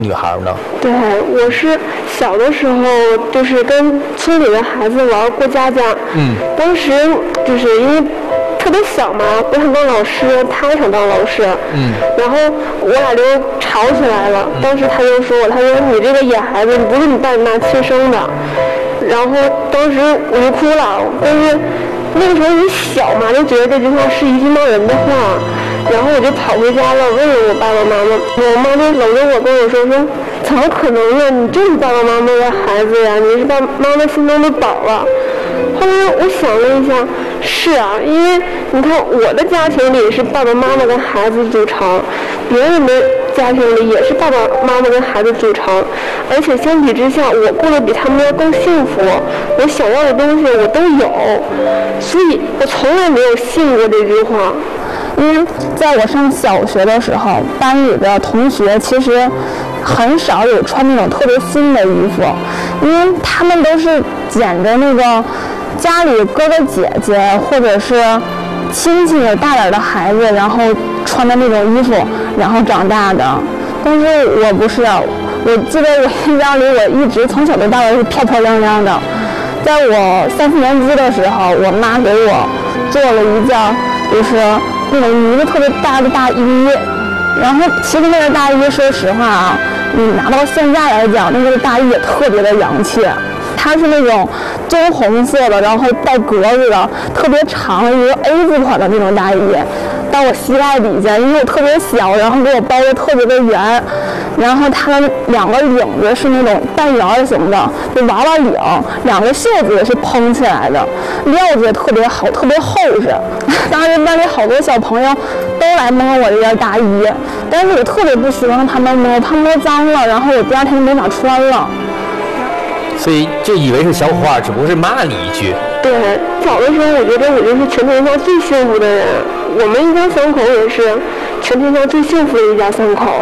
女孩呢？ 对，我是小的时候就是跟村里的孩子玩过家家。当时就是因为特别小嘛，我想当老师，他也想当老师。然后我俩就吵起来了。当时他就说我，他说你这个野孩子，你不是你爸你妈亲生的。然后当时我就哭了，但是那个时候你小嘛，就觉得这句话是一句骂人的话。然后我就跑回家了，问了我爸爸妈妈，我妈就搂着我跟我说怎么可能呢？你就是爸爸妈妈的孩子呀，你是爸爸妈妈心中的宝啊。后来我想了一下，是啊，因为你看我的家庭里是爸爸妈妈跟孩子组成，别人的家庭里也是爸爸妈妈跟孩子组成，而且相比之下，我过得比他们要更幸福，我想要的东西我都有，所以我从来没有信过这句话。 因为在我上小学的时候，班里的同学其实很少有穿那种特别新的衣服，因为他们都是捡着那个家里哥哥姐姐或者是亲戚有大点的孩子，然后穿的那种衣服，然后长大的。但是我不是，我记得我印象里，我一直从小到大都是漂漂亮亮的。在我3、4年级的时候，我妈给我做了一件就是那种呢子特别大的大衣，然后其实那个大衣说实话啊，你拿到现在来讲，那个大衣也特别的洋气。它是那种棕红色的，然后带格子的，特别长一个 A 字款的那种大衣，到我膝盖底下，因为我特别小，然后给我包的特别的圆，然后它的2个领子是那种半圆形的，就娃娃领，2个袖子也是蓬起来的，料子也特别好，特别厚实。当时班里好多小朋友都来摸我这件大衣，但是我特别不喜欢他们摸，怕摸脏了，然后我第2天就没法穿了。 所以就以为是小话，只不过是骂你一句。 对，小的时候我觉得我就是全天下最幸福的人，我们一家3口也是全天下最幸福的一家3口。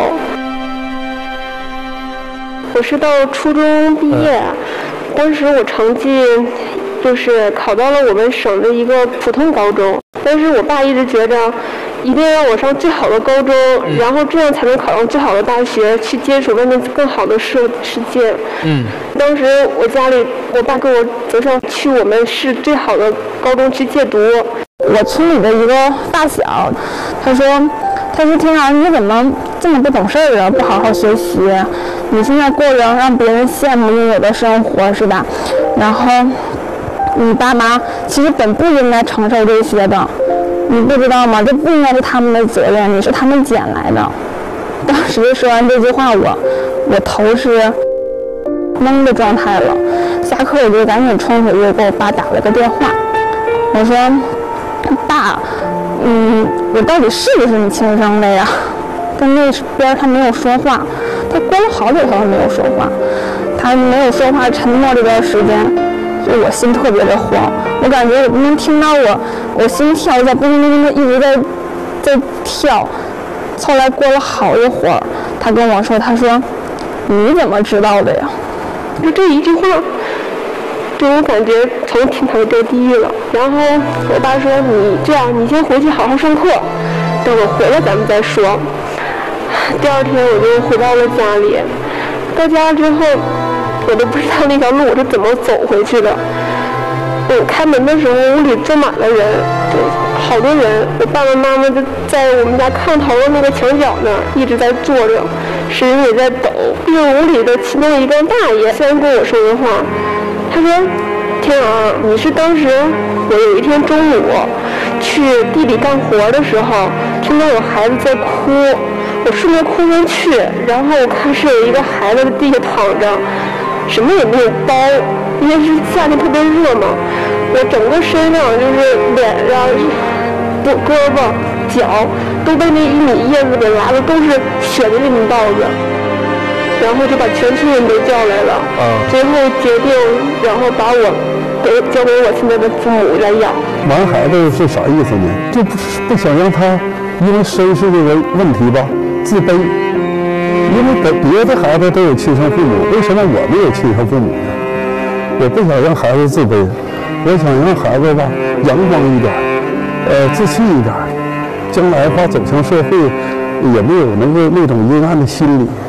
我是到初中毕业，当时我成绩就是考到了我们省的一个普通高中，但是我爸一直觉着一定要让我上最好的高中，然后这样才能考上最好的大学，去接触外面更好的世界。当时我爸跟我走上去我们市最好的高中去借读。 我村里的一个大小，他说天啊，你怎么这么不懂事儿啊，不好好学习，你现在过着让别人羡慕拥有的生活是吧？然后你爸妈其实本不应该承受这些的，你不知道吗？这不应该是他们的责任，你是他们捡来的。当时说完这句话，我头是懵的状态了。下课我就赶紧冲回去给我爸打了个电话，我说爸，我到底是不是你亲生的呀？但那边他没有说话，他过了好久他都没有说话，他没有说话沉默这段时间，就我心特别的慌，我感觉我能听到我心跳在咚咚咚的一直在跳。后来过了好一会儿，他跟我说，他说你怎么知道的呀？ 就这一句话对我感觉从天堂掉地狱了。然后我爸说，你这样，你先回去好好上课，等我回来咱们再说。第2天我就回到了家里，到家之后我都不知道那条路我是怎么走回去的。我开门的时候，屋里坐满了人，好多人。我爸爸妈妈就在我们家炕头的那个墙角那儿一直在坐着，声音也在抖。这个屋里的其中一个大爷虽然跟我说的话，他说：“天啊，你是当时我有一天中午去地里干活的时候，听到有孩子在哭，我顺着哭上去，然后我看是有一个孩子在地下躺着，什么也没有包，因为是夏天特别热嘛。我整个身上就是脸上、胳膊、脚都被那1米叶子给拉的都是血的那种道子，然后就把全村人都叫来了。最后决定，然后把我交给我现在的父母来养。 玩孩子是啥意思呢？就不想让他因为身世这个问题吧自卑，因为别的孩子都有亲生父母，为什么我没有亲生父母呢？我不想让孩子自卑，我想让孩子吧阳光一点，自信一点，将来吧走向社会也没有那种阴暗的心理。